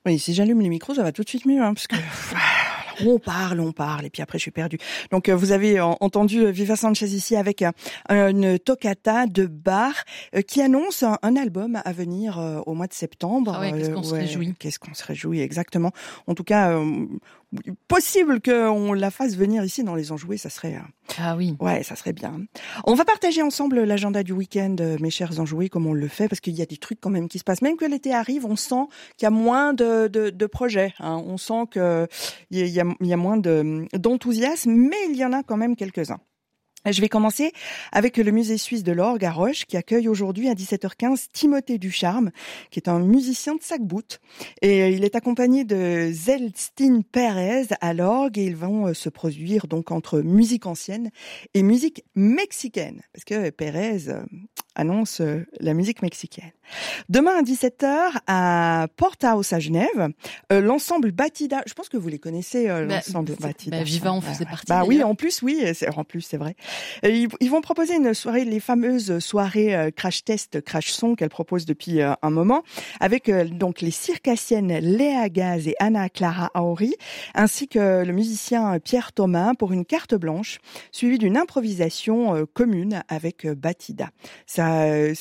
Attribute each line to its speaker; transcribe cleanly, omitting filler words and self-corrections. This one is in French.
Speaker 1: Oui, si j'allume les micros, ça va tout de suite mieux, parce que on parle, et puis après je suis perdue. Donc vous avez entendu Viva Sanchez ici avec une toccata de Bach qui annonce un album à venir au mois de septembre.
Speaker 2: Ah ouais, qu'est-ce qu'on se réjouit.
Speaker 1: Qu'est-ce qu'on se réjouit, exactement. En tout cas, possible qu'on la fasse venir ici dans les Enjoués, ça serait...
Speaker 2: Ah oui.
Speaker 1: Ouais, ça serait bien. On va partager ensemble l'agenda du week-end, mes chers Enjoués, comme on le fait, parce qu'il y a des trucs quand même qui se passent. Même que l'été arrive, on sent qu'il y a moins de projets. On sent qu'il y a moins d'enthousiasme, mais il y en a quand même quelques-uns. Je vais commencer avec le musée suisse de l'orgue à Roche qui accueille aujourd'hui à 17h15 Timothée Ducharme, qui est un musicien de Sac-Bout. Et il est accompagné de Zelstine Pérez à l'orgue et ils vont se produire donc entre musique ancienne et musique mexicaine. Parce que Pérez annonce la musique mexicaine. Demain à 17h à Porthouse à Genève, l'ensemble Batida, je pense que vous les connaissez, l'ensemble Batida.
Speaker 2: Viva en faisait partie.
Speaker 1: Bah oui, en plus, c'est vrai. Ils vont proposer une soirée, les fameuses soirées Crash Test, Crash Son qu'elle propose depuis un moment, avec donc les circassiennes Léa Gaz et Anna Clara Aori, ainsi que le musicien Pierre Thomas pour une carte blanche, suivie d'une improvisation commune avec Batida. Ça